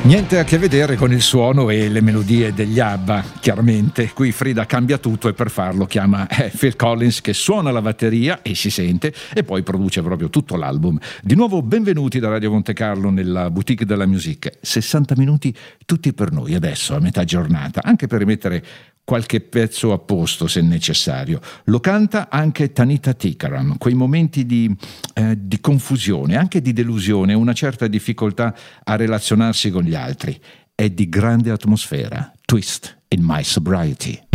Niente a che vedere con il suono e le melodie degli ABBA, chiaramente. Qui Frida cambia tutto e per farlo chiama Phil Collins, che suona la batteria e si sente e poi produce proprio tutto l'album. Di nuovo benvenuti da Radio Monte Carlo nella Boutique della Musique. 60 minuti tutti per noi adesso a metà giornata, anche per rimettere qualche pezzo a posto se necessario. Lo canta anche Tanita Tikaram, quei momenti di confusione, anche di delusione, una certa difficoltà a relazionarsi con gli altri. È di grande atmosfera. Twist in My Sobriety.